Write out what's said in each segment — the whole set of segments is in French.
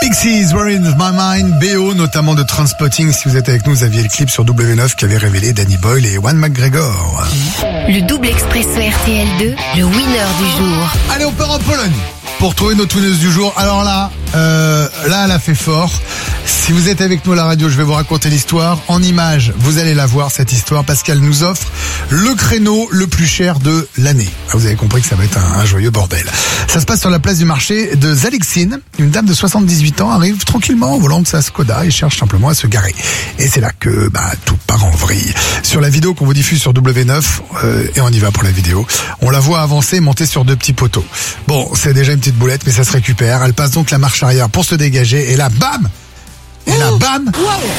Pixies, Were in My Mind, BO, notamment de Trainspotting. Si vous êtes avec nous, vous aviez le clip sur W9 qui avait révélé Danny Boyle et Ewan McGregor. Le double expresso RTL2, le winner du jour. Allez, on part en Pologne pour trouver notre winneuse du jour. Alors là, elle a fait fort. Si vous êtes avec nous à la radio, je vais vous raconter l'histoire. En images, vous allez la voir, cette histoire, parce qu'elle nous offre le créneau le plus cher de l'année. Vous avez compris que ça va être un joyeux bordel. Ça se passe sur la place du marché de Zalexine. Une dame de 78 ans arrive tranquillement au volant de sa Skoda et cherche simplement à se garer. Et c'est là que tout part en vrille. Sur la vidéo qu'on vous diffuse sur W9, et on y va pour la vidéo, on la voit avancer, monter sur 2 petits poteaux. Bon, c'est déjà une petite boulette, mais ça se récupère. Elle passe donc la marche arrière pour se dégager, et là, bam! Et là, bam!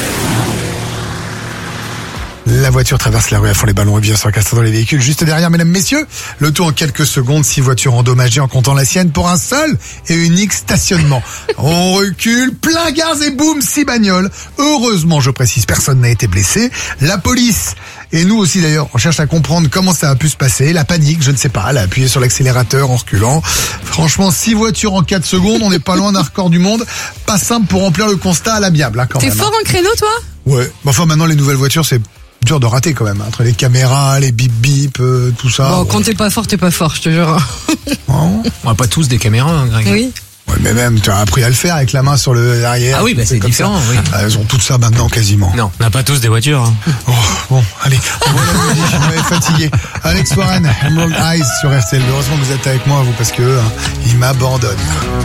La voiture traverse la rue à fond les ballons et vient s'encastrer dans les véhicules juste derrière, mesdames, messieurs. Le tout en quelques secondes, 6 voitures endommagées en comptant la sienne pour un seul et unique stationnement. On recule, plein gaz et boum, 6 bagnoles. Heureusement, je précise, personne n'a été blessé. La police, et nous aussi d'ailleurs, on cherche à comprendre comment ça a pu se passer. La panique, je ne sais pas, elle a appuyé sur l'accélérateur en reculant. Franchement, 6 voitures en 4 secondes, on n'est pas loin d'un record du monde. Pas simple pour remplir le constat à l'amiable, quand même. T'es fort en créneau, toi? Ouais. Enfin, maintenant, les nouvelles voitures, c'est dur de rater quand même, entre les caméras, les bip bip, tout ça. Bon, quand t'es pas fort, je te jure. Bon. On n'a pas tous des caméras, Greg. Oui. Ouais, mais même, tu as appris à le faire avec la main sur le derrière. Ah oui, c'est différent, ça. oui. Elles ont tout ça maintenant, quasiment. Non, on n'a pas tous des voitures. Oh, bon, allez. On est fatigué. Alex Warren, Emerald Eyes sur RTL. Heureusement que vous êtes avec moi, vous, parce que il m'abandonne.